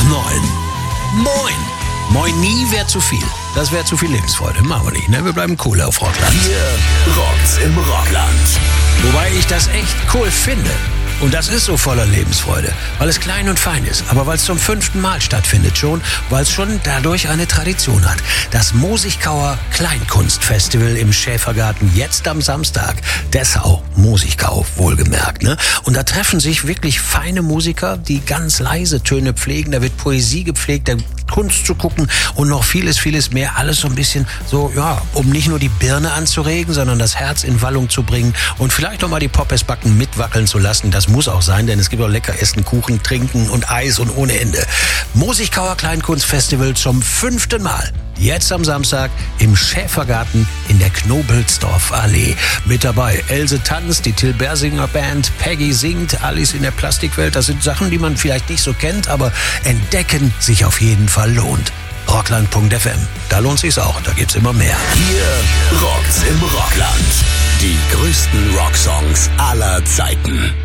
9. Moin. Moin nie wäre zu viel. Das wäre zu viel Lebensfreude. Machen wir nicht, ne? Wir bleiben cool auf Rockland. Hier rockt's im Rockland. Wobei ich das echt cool finde. Und das ist so voller Lebensfreude, weil es klein und fein ist, aber weil es zum 5. Mal stattfindet schon, weil es schon dadurch eine Tradition hat. Das Mosigkauer Kleinkunstfestival im Schäfergarten jetzt am Samstag. Dessau, Mosigkau, wohlgemerkt, ne? Und da treffen sich wirklich feine Musiker, die ganz leise Töne pflegen. Da wird Poesie gepflegt, da Kunst zu gucken und noch vieles, vieles mehr. Alles so ein bisschen so, ja, um nicht nur die Birne anzuregen, sondern das Herz in Wallung zu bringen und vielleicht noch mal die Poppesbacken mitwackeln zu lassen. Das muss auch sein, denn es gibt auch lecker Essen, Kuchen, Trinken und Eis und ohne Ende. Mosigkauer Kleinkunstfestival zum 5. Mal. Jetzt am Samstag im Schäfergarten in der Knobelsdorfer Allee. Mit dabei Else tanzt, die Till Bersinger Band, Peggy singt, Alice in der Plastikwelt. Das sind Sachen, die man vielleicht nicht so kennt, aber entdecken sich auf jeden Fall lohnt. Rockland.fm, da lohnt sich's auch, da gibt's immer mehr. Hier rockt's im Rockland. Die größten Rocksongs aller Zeiten.